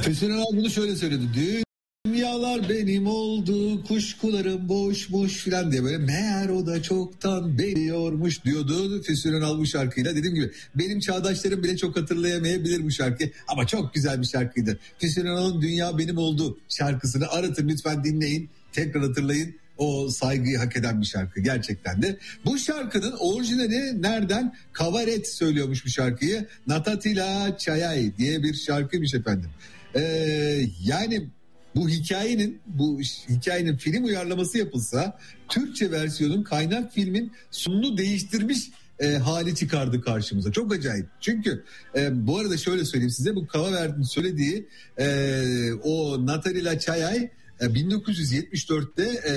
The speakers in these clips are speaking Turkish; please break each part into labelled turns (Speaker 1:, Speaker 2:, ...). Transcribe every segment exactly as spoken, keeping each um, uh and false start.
Speaker 1: Füsun Önal bunu şöyle söyledi. Dünyalar benim oldu, kuşkularım boşmuş filan diye, böyle meğer o da çoktan biliyormuş diyordu Füsun Önal bu şarkıyla. Dediğim gibi benim çağdaşlarım bile çok hatırlayamayabilir bu şarkıyı ama çok güzel bir şarkıydı. Füsun Önal'ın Dünya Benim Oldu şarkısını aratın lütfen, dinleyin, tekrar hatırlayın. O saygıyı hak eden bir şarkı gerçekten de. Bu şarkının orijinali nereden? Kavaret söylüyormuş bu şarkıyı. Natatila Çayay diye bir şarkıymış efendim. Ee, yani bu hikayenin bu hikayenin film uyarlaması yapılsa Türkçe versiyonun kaynak filmin sonunu değiştirmiş e, hali çıkardı karşımıza. Çok acayip. Çünkü e, bu arada şöyle söyleyeyim size, bu Kavavert'in söylediği e, o Natalya Çayay e, bin dokuz yüz yetmiş dörtte e,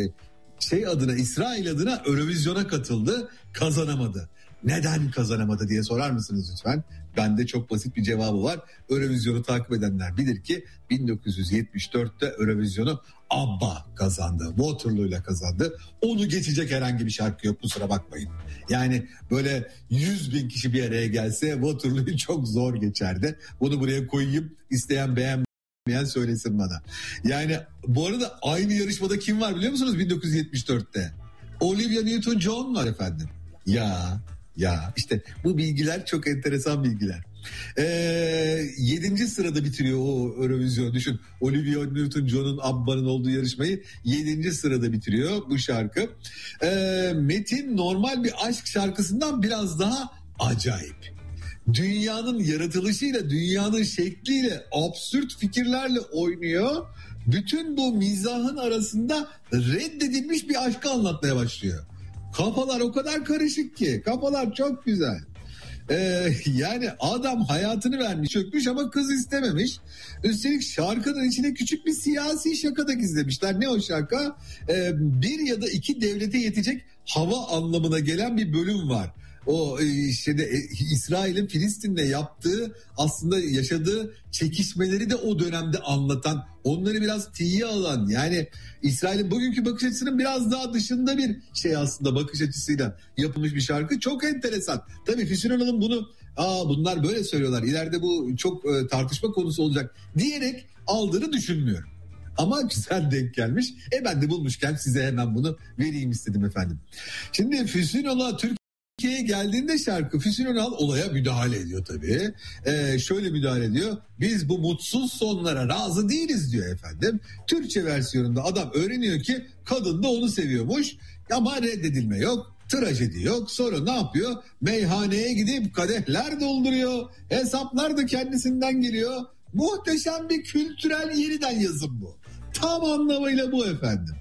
Speaker 1: şey adına, İsrail adına Eurovision'a katıldı, kazanamadı. Neden kazanamadı diye sorar mısınız lütfen? Bende çok basit bir cevabı var. Eurovision'u takip edenler bilir ki bin dokuz yüz yetmiş dörtte Eurovision'u ABBA kazandı. Waterloo ile kazandı. Onu geçecek herhangi bir şarkı yok, kusura bakmayın. Yani böyle yüz bin kişi bir araya gelse Waterloo'yu çok zor geçerdi. Bunu buraya koyayım, isteyen beğenmeyen söylesin bana. Yani bu arada aynı yarışmada kim var biliyor musunuz bin dokuz yüz yetmiş dörtte? Olivia Newton-John var efendim. Ya ya işte bu bilgiler çok enteresan bilgiler. Ee, yedinci sırada bitiriyor o Eurovision. Düşün, Olivia Newton-John'un ABBA'nın olduğu yarışmayı yedinci sırada bitiriyor bu şarkı. Ee, metin normal bir aşk şarkısından biraz daha acayip. Dünyanın yaratılışıyla, dünyanın şekliyle, absürt fikirlerle oynuyor. Bütün bu mizahın arasında reddedilmiş bir aşkı anlatmaya başlıyor. Kafalar o kadar karışık ki. Kafalar çok güzel. Ee, yani adam hayatını vermiş, çökmüş ama kız istememiş. Üstelik şarkının içine küçük bir siyasi şaka da gizlemişler. Ne o şaka? Ee, bir ya da iki devlete yetecek hava anlamına gelen bir bölüm var. O işte de, e, İsrail'in Filistin'le yaptığı, aslında yaşadığı çekişmeleri de o dönemde anlatan, onları biraz tiye alan, yani İsrail'in bugünkü bakış açısının biraz daha dışında bir şey aslında bakış açısıyla yapılmış bir şarkı. Çok enteresan. Tabii Füsun Önal'ın bunu, aa bunlar böyle söylüyorlar, ileride bu çok e, tartışma konusu olacak diyerek aldığını düşünmüyorum. Ama güzel denk gelmiş. E ben de bulmuşken size hemen bunu vereyim istedim efendim. Şimdi Füsun Önal Türk Türkiye'ye geldiğinde şarkı, Füsun Önal olaya müdahale ediyor tabii. Ee, şöyle müdahale ediyor. Biz bu mutsuz sonlara razı değiliz diyor efendim. Türkçe versiyonunda adam öğreniyor ki kadın da onu seviyormuş. Ama reddedilme yok, trajedi yok. Sonra ne yapıyor? Meyhaneye gidip kadehler dolduruyor. Hesaplar da kendisinden geliyor. Muhteşem bir kültürel yeniden yazım bu. Tam anlamıyla bu efendim.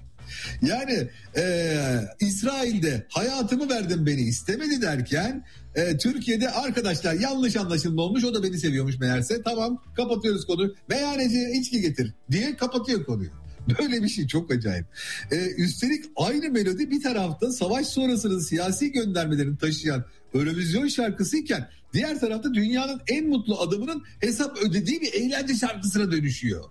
Speaker 1: Yani e, İsrail'de hayatımı verdim beni istemedi derken e, Türkiye'de arkadaşlar yanlış anlaşılma olmuş, o da beni seviyormuş meğerse, tamam kapatıyoruz konuyu, meyhaneciye içki getir diye kapatıyor konuyu. Böyle bir şey çok acayip. E, üstelik aynı melodi bir tarafta savaş sonrasının siyasi göndermelerini taşıyan Eurovision şarkısıyken diğer tarafta dünyanın en mutlu adamının hesap ödediği bir eğlence şarkısına dönüşüyor.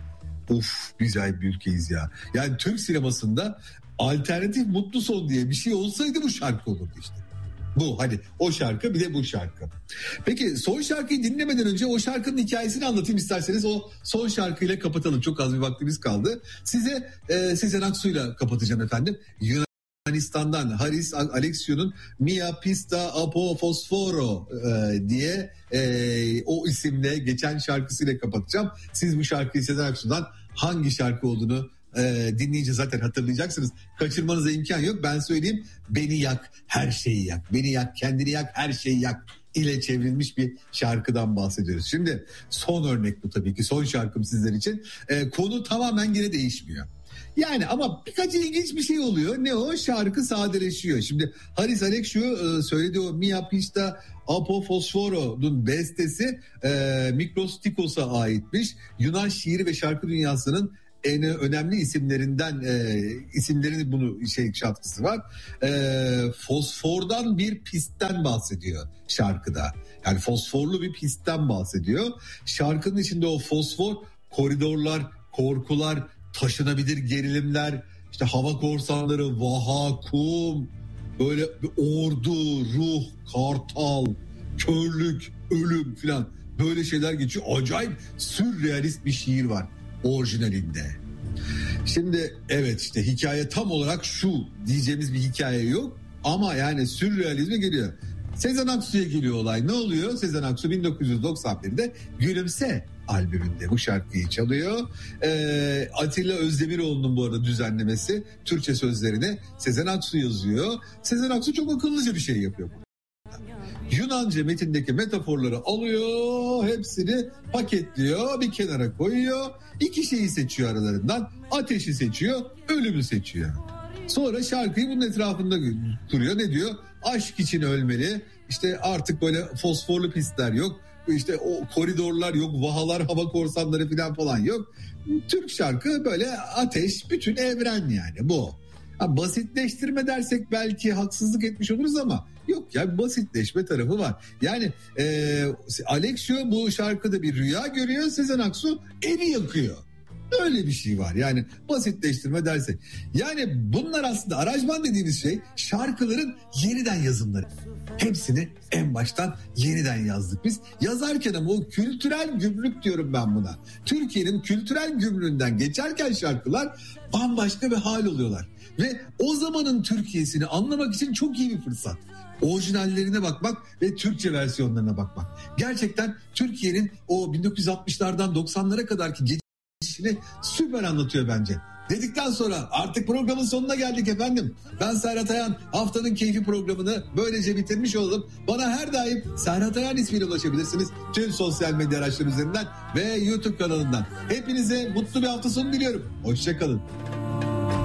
Speaker 1: Of, güzel bir ülkeyiz ya. Yani Türk sinemasında alternatif mutlu son diye bir şey olsaydı bu şarkı olurdu işte. Bu hani o şarkı, bir de bu şarkı. Peki son şarkıyı dinlemeden önce o şarkının hikayesini anlatayım isterseniz. O son şarkıyla kapatalım. Çok az bir vaktimiz kaldı. Size e, Sezen Aksu'yla kapatacağım efendim. Yunanistan'dan Haris Alexiou'nun Mia Pista Apo Fosforo e, diye e, o isimle geçen şarkısıyla kapatacağım. Siz bu şarkıyı Sezen Aksu'dan hangi şarkı olduğunu e, dinleyince zaten hatırlayacaksınız. Kaçırmanıza imkan yok. Ben söyleyeyim. Beni yak, her şeyi yak. Beni yak, kendini yak, her şeyi yak ile çevrilmiş bir şarkıdan bahsediyoruz. Şimdi son örnek bu tabii ki. Son şarkım sizler için. E, konu tamamen yine değişmiyor. Yani ama birkaç ilginç bir şey oluyor. Ne o? Şarkı sadeleşiyor. Şimdi Haris Alexiou söylediği o Mia Pista Apo Fosforo'nun bestesi e, Miklos Tikos'a aitmiş. Yunan şiiri ve şarkı dünyasının en önemli isimlerinden e, isimlerin bunu şey şarkısı var. E, fosfordan bir pistten bahsediyor şarkıda. Yani fosforlu bir pistten bahsediyor. Şarkının içinde o fosfor, koridorlar, korkular, taşınabilir gerilimler, işte hava korsanları, vahakum, böyle bir ordu, ruh, kartal, körlük, ölüm filan. böyle şeyler geçiyor. Acayip sürrealist bir şiir var orijinalinde. Şimdi evet işte hikaye tam olarak şu diyeceğimiz bir hikaye yok ama yani sürrealizme geliyor. Sezen Aksu'ya geliyor olay. Ne oluyor? Sezen Aksu bin dokuz yüz doksan birde Gülümse albümünde bu şarkıyı çalıyor. Ee, Atilla Özdemiroğlu'nun bu arada düzenlemesi, Türkçe sözlerine Sezen Aksu yazıyor. Sezen Aksu çok akıllıca bir şey yapıyor. Yunanca metindeki metaforları alıyor, hepsini paketliyor, bir kenara koyuyor. İki şeyi seçiyor aralarından. Ateşi seçiyor, ölümü seçiyor. Sonra şarkıyı bunun etrafında kuruyor. Ne diyor? Aşk için ölmeli. İşte artık böyle fosforlu pistler yok. İşte o koridorlar yok, vahalar, hava korsanları falan falan yok. Türk şarkı böyle ateş, bütün evren yani bu. Ha, basitleştirme dersek belki haksızlık etmiş oluruz ama yok ya, basitleşme tarafı var. Yani e, Alexio bu şarkıda bir rüya görüyor, Sezen Aksu evi yakıyor. Öyle bir şey var yani basitleştirme dersek. Yani bunlar aslında aranjman dediğimiz şey şarkıların yeniden yazımları. Hepsini en baştan yeniden yazdık biz. Yazarken ama o kültürel gümrük diyorum ben buna. Türkiye'nin kültürel gümrüğünden geçerken şarkılar bambaşka bir hal oluyorlar. Ve o zamanın Türkiye'sini anlamak için çok iyi bir fırsat. Orijinallerine bakmak ve Türkçe versiyonlarına bakmak. Gerçekten Türkiye'nin o bin dokuz yüz altmışlardan doksanlara kadarki geçişini süper anlatıyor bence. Dedikten sonra artık programın sonuna geldik efendim. Ben Serhat Ayan, haftanın keyfi programını böylece bitirmiş oldum. Bana her daim Serhat Ayan ismiyle ulaşabilirsiniz. Tüm sosyal medya araçları üzerinden ve YouTube kanalından. Hepinize mutlu bir hafta sonu diliyorum. Hoşça kalın.